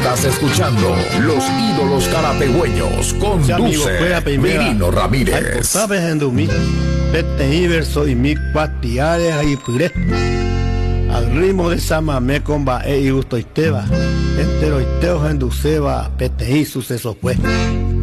Estás escuchando Los Ídolos Carapegueños. Conduce Mirino Ramírez. ¿Sabes en mi pete iverso y mi cuatiares ahí puré? Al ritmo de Samamé comba y gusto y teba. Entero y teo en duceba pete y suceso pues.